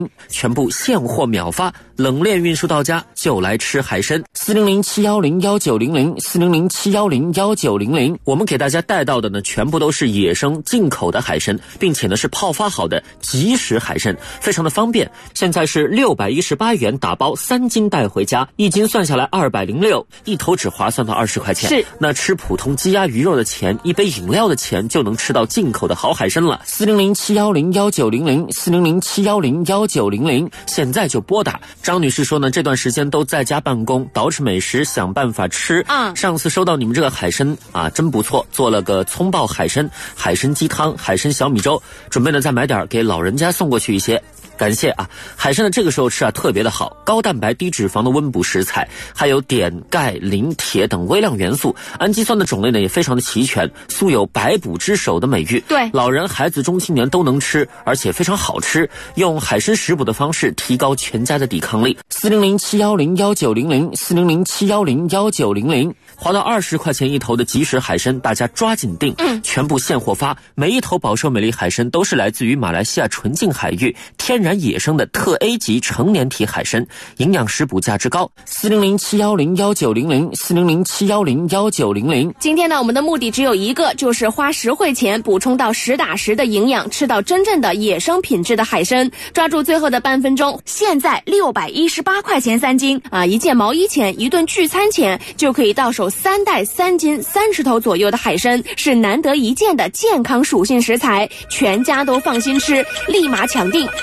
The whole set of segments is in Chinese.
全部现货秒发，冷链运输到家就来吃海参。40071011900，40071011900，我们给大家带到的呢，全部都是野生进口的海参，并且呢是泡发好的即食海参，非常的方便。现在是618元打包3斤带回家，一斤算下来206，一头只划算到20块钱。 是， 那吃普通鸡鸭鱼肉的钱，一杯饮料的钱就能吃到进口的好海参了。40071011900，40071011900，现在就拨打。张女士说呢，这段时间都在家办公，捯饬美食，想办法吃。上次收到你们这个海参啊，真不错，做了个葱爆海参、海参鸡汤、海参小米粥，准备呢再买点给老人家送过去一些。感谢啊！海参的这个时候吃啊特别的好，高蛋白低脂肪的温补食材，还有碘、钙、磷、铁等微量元素，氨基酸的种类呢也非常的齐全，素有百补之首的美誉。 对， 老人、孩子、中青年都能吃，而且非常好吃。用海参食补的方式提高全家的抵抗力。40071011900，40071011900，划到20块钱一头的即食海参，大家抓紧订，全部现货发。每一头宝寿美丽海参都是来自于马来西亚纯净海域，天然野生的特 A 级成年体海参，营养食补价值高。40071011900，40071011900。 今天呢，我们的目的只有一个，就是花10块钱补充到实打实的营养，吃到真正的野生品质的海参。抓住最后的半分钟，现在618块钱3斤啊，一件毛衣钱，一顿聚餐钱就可以到手3袋3斤30头左右的海参，是难得一见的健康属性食材，全家都放心吃，立马抢订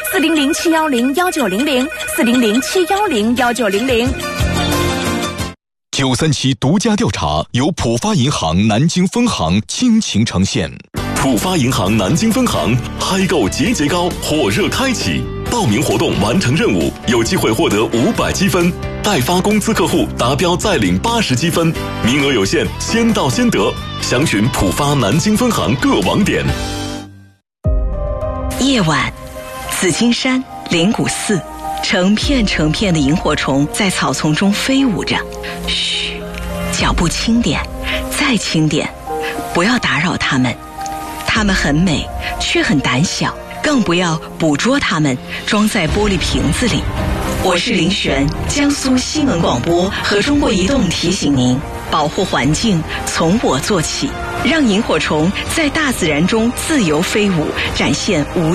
40071011900，40071011900。 937独家调查由浦发银行南京分行倾情呈现。浦发银行南京分行嗨购节节高火热开启，报名活动完成任务有机会获得500积分，代发工资客户达标再领80积分，名额有限，先到先得。详询浦发南京分行各网点。 夜晚，紫金山、灵谷寺，成片成片的萤火虫在草丛中飞舞着。嘘，脚步轻点，再轻点，不要打扰它们。它们很美，却很胆小，更不要捕捉它们，装在玻璃瓶子里。我是林璇，江苏新闻广播和中国移动提醒您，保护环境从我做起，让萤火虫在大自然中自由飞舞，展现无